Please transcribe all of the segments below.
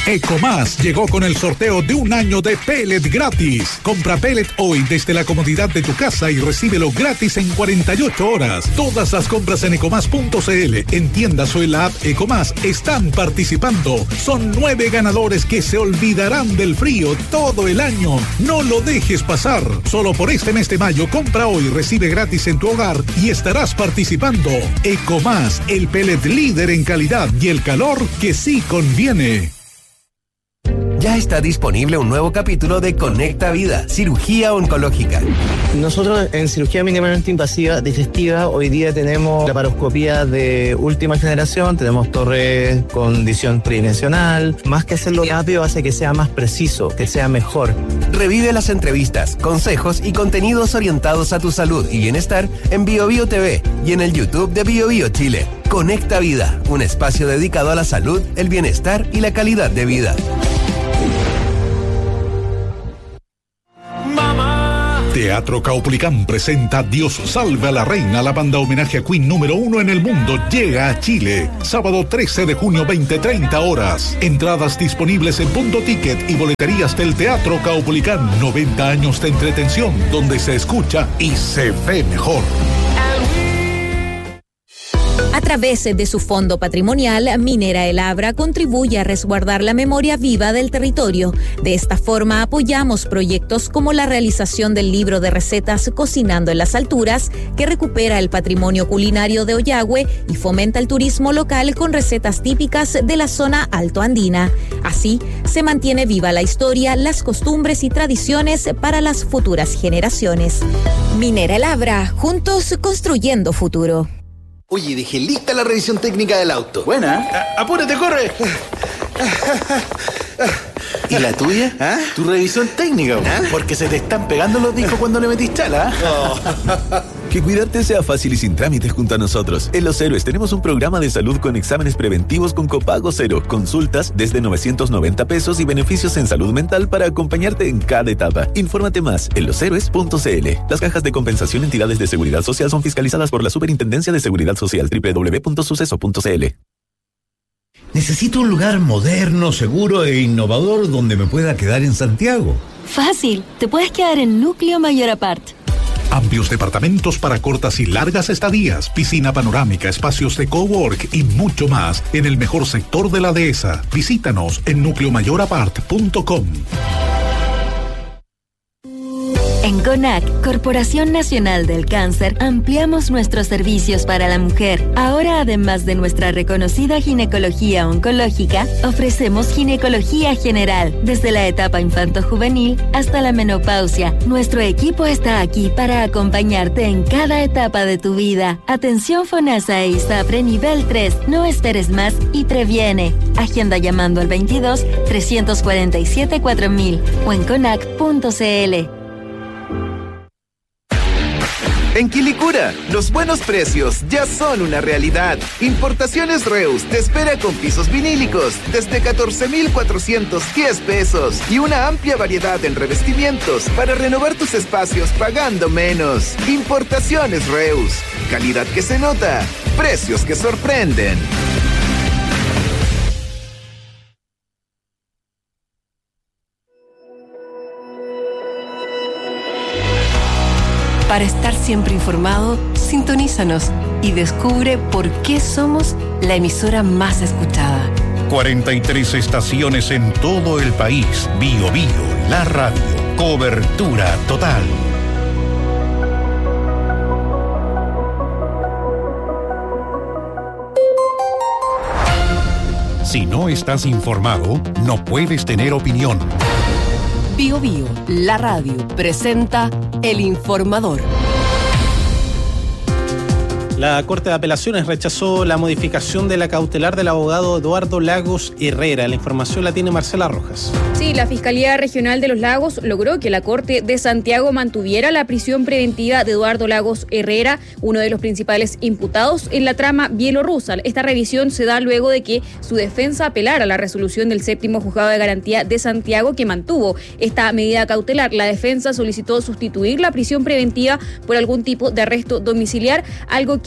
Ecomás llegó con el sorteo de un año de pellet gratis. Compra pellet hoy desde la comodidad de tu casa y recíbelo gratis en 48 horas. Todas las compras en ecomás.cl, en tiendas o en la app Ecomás están participando. Son 9 ganadores que se olvidarán del frío todo el año. No lo dejes pasar. Solo por este mes de mayo, compra hoy, recibe gratis en tu hogar y estarás participando. Ecomás, el pellet líder en calidad y el calor que sí conviene. Ya está disponible un nuevo capítulo de Conecta Vida, cirugía oncológica. Nosotros en cirugía mínimamente invasiva digestiva hoy día tenemos laparoscopía de última generación, tenemos torre con visión tridimensional. Más que hacerlo rápido hace que sea más preciso, que sea mejor. Revive las entrevistas, consejos y contenidos orientados a tu salud y bienestar en BioBio TV y en el YouTube de BioBio Chile. Conecta Vida, un espacio dedicado a la salud, el bienestar y la calidad de vida. Teatro Caupolicán presenta Dios salve a la reina. La banda homenaje a Queen número 1 en el mundo llega a Chile. Sábado 13 de junio, 20:30 horas. Entradas disponibles en Punto Ticket y boleterías del Teatro Caupolicán. 90 años de entretención donde se escucha y se ve mejor. A través de su fondo patrimonial, Minera El Abra contribuye a resguardar la memoria viva del territorio. De esta forma apoyamos proyectos como la realización del libro de recetas Cocinando en las Alturas, que recupera el patrimonio culinario de Ollagüe y fomenta el turismo local con recetas típicas de la zona altoandina. Así, se mantiene viva la historia, las costumbres y tradiciones para las futuras generaciones. Minera El Abra, juntos construyendo futuro. Oye, dejé lista la revisión técnica del auto. Buena. ¡Apúrate, corre! ¿Y la tuya? ¿Ah? Tu revisión técnica. ¿Ah? Porque se te están pegando los discos cuando le metís chala. Oh. Que cuidarte sea fácil y sin trámites junto a nosotros. En Los Héroes tenemos un programa de salud con exámenes preventivos con copago cero, consultas desde 990 pesos y beneficios en salud mental para acompañarte en cada etapa. Infórmate más en loshéroes.cl. Las cajas de compensación entidades de seguridad social son fiscalizadas por la Superintendencia de Seguridad Social. www.suceso.cl. Necesito un lugar moderno, seguro e innovador donde me pueda quedar en Santiago. Fácil, te puedes quedar en Núcleo Mayor Apart. Amplios departamentos para cortas y largas estadías, piscina panorámica, espacios de cowork y mucho más en el mejor sector de la dehesa. Visítanos en nucleomayorapart.com. En CONAC, Corporación Nacional del Cáncer, ampliamos nuestros servicios para la mujer. Ahora, además de nuestra reconocida ginecología oncológica, ofrecemos ginecología general, desde la etapa infanto-juvenil hasta la menopausia. Nuestro equipo está aquí para acompañarte en cada etapa de tu vida. Atención FONASA e ISAPRE nivel 3. No esperes más y previene. Agenda llamando al 22 347 4000 o en conac.cl. En Quilicura, los buenos precios ya son una realidad. Importaciones Reus te espera con pisos vinílicos desde 14,410 pesos y una amplia variedad en revestimientos para renovar tus espacios pagando menos. Importaciones Reus, calidad que se nota, precios que sorprenden. Para estar siempre informado, sintonízanos y descubre por qué somos la emisora más escuchada. 43 estaciones en todo el país. BioBio, la radio. Cobertura total. Si no estás informado, no puedes tener opinión. BioBio, la radio, presenta El Informador. La Corte de Apelaciones rechazó la modificación de la cautelar del abogado Eduardo Lagos Herrera. La información la tiene Marcela Rojas. Sí, la Fiscalía Regional de los Lagos logró que la Corte de Santiago mantuviera la prisión preventiva de Eduardo Lagos Herrera, uno de los principales imputados en la trama bielorrusa. Esta revisión se da luego de que su defensa apelara la resolución del 7º Juzgado de Garantía de Santiago, que mantuvo esta medida cautelar. La defensa solicitó sustituir la prisión preventiva por algún tipo de arresto domiciliar, algo que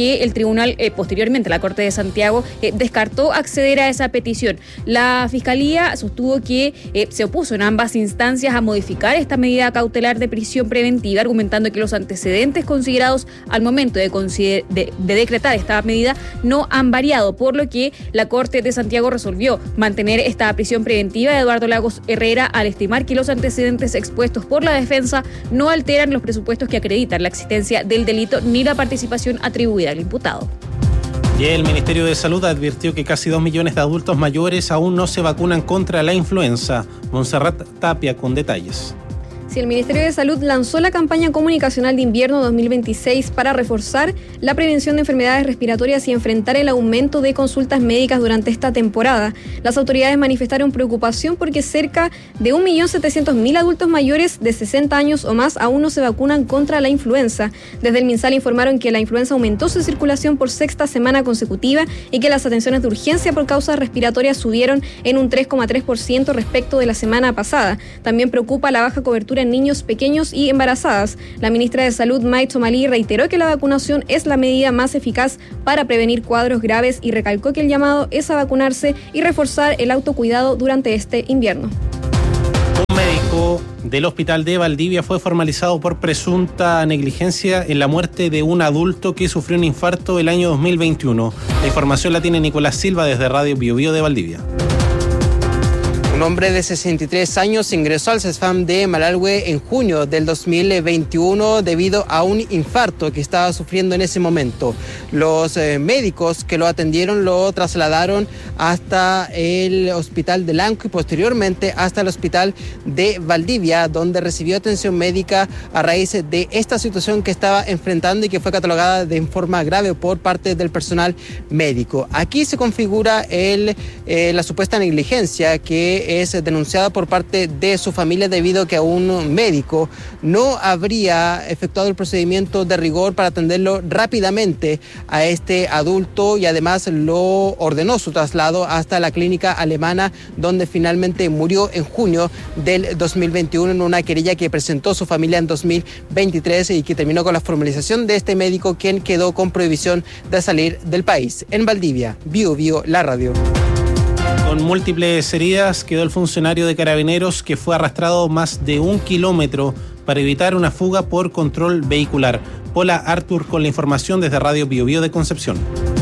que el tribunal, posteriormente la Corte de Santiago, descartó acceder a esa petición. La Fiscalía sostuvo que se opuso en ambas instancias a modificar esta medida cautelar de prisión preventiva, argumentando que los antecedentes considerados al momento de decretar esta medida no han variado, por lo que la Corte de Santiago resolvió mantener esta prisión preventiva de Eduardo Lagos Herrera al estimar que los antecedentes expuestos por la defensa no alteran los presupuestos que acreditan la existencia del delito ni la participación atribuida al imputado. Y el Ministerio de Salud advirtió que casi 2 millones de adultos mayores aún no se vacunan contra la influenza. Montserrat Tapia con detalles. Sí, el Ministerio de Salud lanzó la campaña comunicacional de invierno 2026 para reforzar la prevención de enfermedades respiratorias y enfrentar el aumento de consultas médicas durante esta temporada. Las autoridades manifestaron preocupación porque cerca de 1.700.000 adultos mayores de 60 años o más aún no se vacunan contra la influenza. Desde el MinSal informaron que la influenza aumentó su circulación por 6ª semana consecutiva y que las atenciones de urgencia por causas respiratorias subieron en un 3,3% respecto de la semana pasada. También preocupa la baja cobertura en niños pequeños y embarazadas. La ministra de Salud, May Tomalí, reiteró que la vacunación es la medida más eficaz para prevenir cuadros graves y recalcó que el llamado es a vacunarse y reforzar el autocuidado durante este invierno. Un médico del hospital de Valdivia fue formalizado por presunta negligencia en la muerte de un adulto que sufrió un infarto el año 2021. La información la tiene Nicolás Silva desde Radio Biobío de Valdivia. Un hombre de 63 años ingresó al CESFAM de Malargüe en junio del 2021 debido a un infarto que estaba sufriendo en ese momento. Los médicos que lo atendieron lo trasladaron hasta el hospital de Lanco y posteriormente hasta el hospital de Valdivia, donde recibió atención médica a raíz de esta situación que estaba enfrentando y que fue catalogada de forma grave por parte del personal médico. Aquí se configura la supuesta negligencia que es denunciada por parte de su familia debido a que un médico no habría efectuado el procedimiento de rigor para atenderlo rápidamente a este adulto y además lo ordenó su traslado hasta la clínica alemana, donde finalmente murió en junio del 2021 en una querella que presentó su familia en 2023 y que terminó con la formalización de este médico, quien quedó con prohibición de salir del país. En Valdivia, Biobío, la radio. Con múltiples heridas quedó el funcionario de Carabineros que fue arrastrado más de 1 kilómetro para evitar una fuga por control vehicular. Paula Artur con la información desde Radio Biobío de Concepción.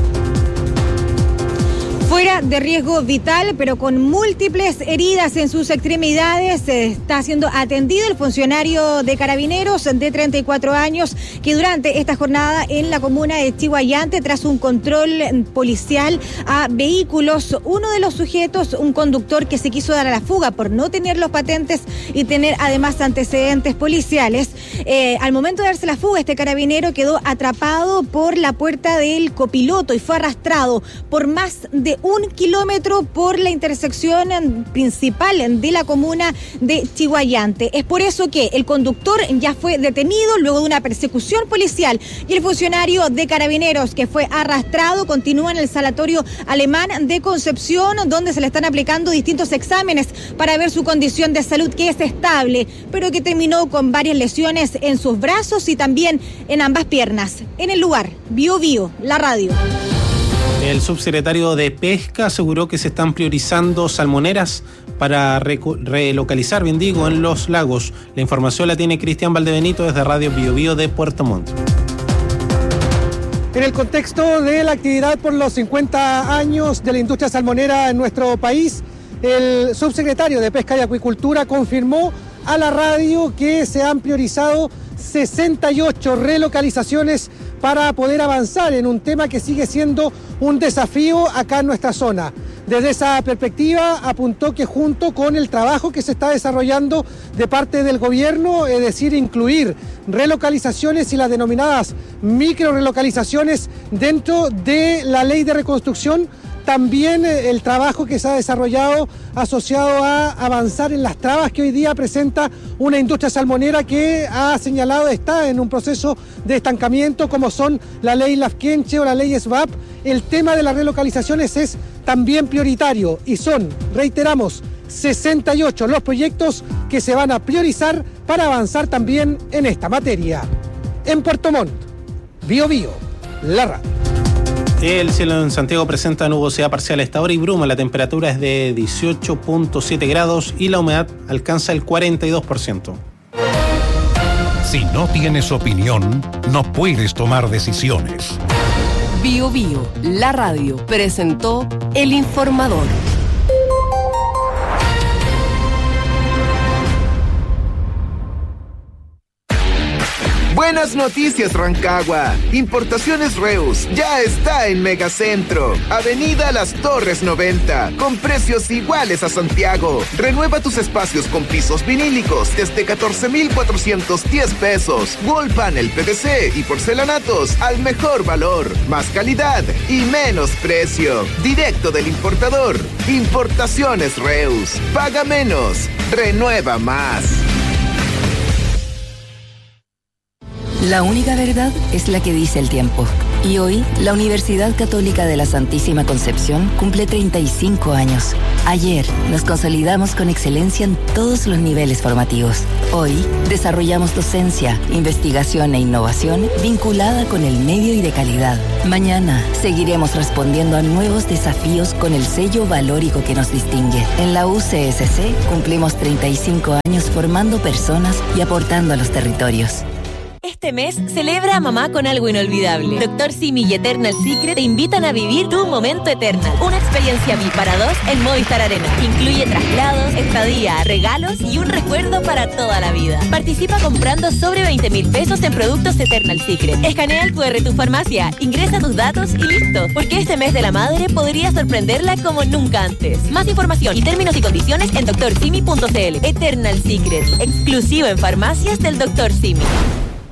Fuera de riesgo vital, pero con múltiples heridas en sus extremidades, está siendo atendido el funcionario de Carabineros de 34 años que durante esta jornada en la comuna de Chiguayante, tras un control policial a vehículos, uno de los sujetos, un conductor que se quiso dar a la fuga por no tener los patentes y tener además antecedentes policiales. Al momento de darse la fuga, este carabinero quedó atrapado por la puerta del copiloto y fue arrastrado por más de 1 kilómetro por la intersección principal de la comuna de Chiguayante. Es por eso que el conductor ya fue detenido luego de una persecución policial y el funcionario de Carabineros que fue arrastrado continúa en el sanatorio alemán de Concepción, donde se le están aplicando distintos exámenes para ver su condición de salud, que es estable, pero que terminó con varias lesiones en sus brazos y también en ambas piernas. En el lugar, Biobío, la radio. El subsecretario de Pesca aseguró que se están priorizando salmoneras para relocalizar, en los lagos. La información la tiene Cristian Valdebenito desde Radio Biobío de Puerto Montt. En el contexto de la actividad por los 50 años de la industria salmonera en nuestro país, el subsecretario de Pesca y Acuicultura confirmó a la radio que se han priorizado 68 relocalizaciones para poder avanzar en un tema que sigue siendo un desafío acá en nuestra zona. Desde esa perspectiva apuntó que junto con el trabajo que se está desarrollando de parte del gobierno, es decir, incluir relocalizaciones y las denominadas micro relocalizaciones dentro de la ley de reconstrucción, también el trabajo que se ha desarrollado asociado a avanzar en las trabas que hoy día presenta una industria salmonera que ha señalado está en un proceso de estancamiento, como son la ley Lafkenche o la ley SVAP. El tema de las relocalizaciones es también prioritario y son, reiteramos, 68 los proyectos que se van a priorizar para avanzar también en esta materia. En Puerto Montt, Biobío, la radio. El cielo en Santiago presenta nubosidad parcial a esta hora y bruma. La temperatura es de 18.7 grados y la humedad alcanza el 42%. Si no tienes opinión, no puedes tomar decisiones. Bio Bio, la radio, presentó El Informador. Buenas noticias, Rancagua. Importaciones Reus ya está en Megacentro, Avenida Las Torres 90, con precios iguales a Santiago. Renueva tus espacios con pisos vinílicos desde 14,410 pesos. Wall panel PVC y porcelanatos al mejor valor, más calidad y menos precio. Directo del importador. Importaciones Reus. Paga menos, renueva más. La única verdad es la que dice el tiempo. Y hoy, la Universidad Católica de la Santísima Concepción cumple 35 años. Ayer, nos consolidamos con excelencia en todos los niveles formativos. Hoy, desarrollamos docencia, investigación e innovación vinculada con el medio y de calidad. Mañana, seguiremos respondiendo a nuevos desafíos con el sello valórico que nos distingue. En la UCSC, cumplimos 35 años formando personas y aportando a los territorios. Este mes, celebra a mamá con algo inolvidable. Dr. Simi y Eternal Secret te invitan a vivir tu momento Eternal. Una experiencia VIP para dos en Movistar Arena. Incluye traslados, estadía, regalos y un recuerdo para toda la vida. Participa comprando sobre 20,000 pesos en productos Eternal Secret. Escanea el QR tu farmacia, ingresa tus datos y listo. Porque este mes de la madre podría sorprenderla como nunca antes. Más información y términos y condiciones en drsimi.cl. Eternal Secret, exclusivo en farmacias del Dr. Simi.